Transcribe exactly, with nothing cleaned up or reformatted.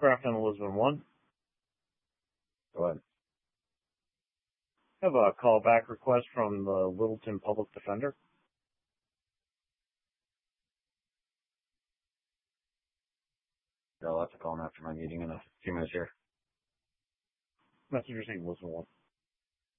Grafton Elizabeth one. Go ahead. I have a callback request from the Littleton Public Defender. I'll have to call him after my meeting in a few minutes here. Messenger saying Elizabeth one.